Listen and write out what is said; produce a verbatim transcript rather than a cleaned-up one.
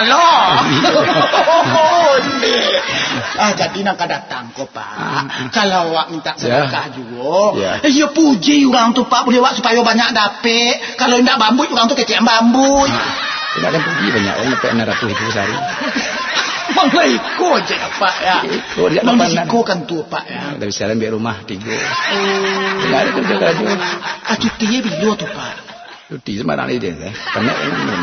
lah. Oh, ah, jadi nak datang kau Pak. Kalau awak minta sedekah juga, eh, ya puji orang tu Pak, boleh awak supaya banyak dapat. Kalau tidak bambu orang tu kecil bambu. Tidak ada puji banyak orang dapat enam ratus ribu sehari. Mangga ikut je Pak ya. Ikut dia Mangga ikut kan tu Pak ya. Dari sekarang biar rumah tiga. Tidak ada kerja kerja. Ah, cuti bila tu Pak? Cuti sembarang ni dia. Banyak